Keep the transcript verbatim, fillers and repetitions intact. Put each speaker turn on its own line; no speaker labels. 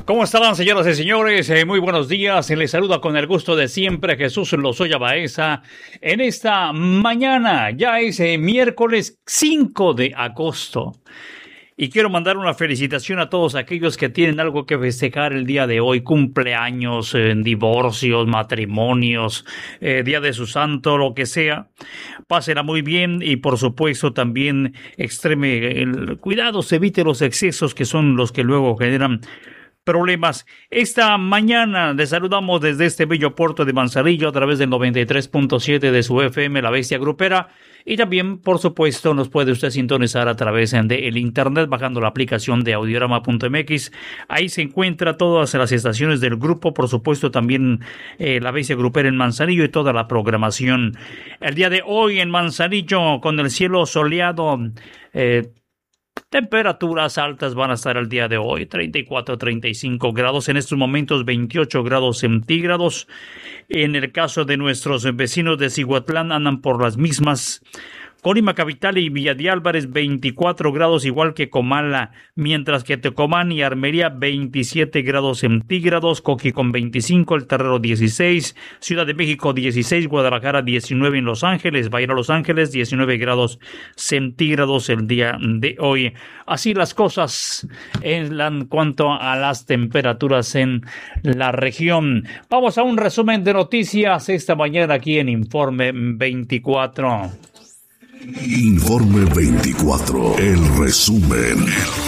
¿Cómo están, señoras y señores? Eh, muy buenos días. Les saluda con el gusto de siempre Jesús Lozoya Baeza. En esta mañana, ya es eh, miércoles cinco de agosto. Y quiero mandar una felicitación a todos aquellos que tienen algo que festejar el día de hoy. Cumpleaños, eh, divorcios, matrimonios, eh, día de su santo, lo que sea. Pásenla muy bien y por supuesto también extreme el cuidado, se evite los excesos que son los que luego generan problemas. Esta mañana les saludamos desde este bello puerto de Manzanillo a través del noventa y tres punto siete de su F M, La Bestia Grupera, y también, por supuesto, nos puede usted sintonizar a través del internet bajando la aplicación de audiorama punto m x. Ahí se encuentra todas las estaciones del grupo, por supuesto también eh, La Bestia Grupera en Manzanillo y toda la programación. El día de hoy en Manzanillo, con el cielo soleado, eh, temperaturas altas van a estar el día de hoy, treinta y cuatro, treinta y cinco grados, en estos momentos veintiocho grados centígrados. En el caso de nuestros vecinos de Cihuatlán andan por las mismas. Colima Capital y Villa de Álvarez veinticuatro grados, igual que Comala, mientras que Tecomán y Armería veintisiete grados centígrados, Coqui con veinticinco, El Terrero dieciséis, Ciudad de México dieciséis, Guadalajara diecinueve, en Los Ángeles, va a ir a Los Ángeles diecinueve grados centígrados el día de hoy. Así las cosas en, la, en cuanto a las temperaturas en la región. Vamos a un resumen de noticias esta mañana aquí en Informe veinticuatro.
Informe veinticuatro, el resumen. El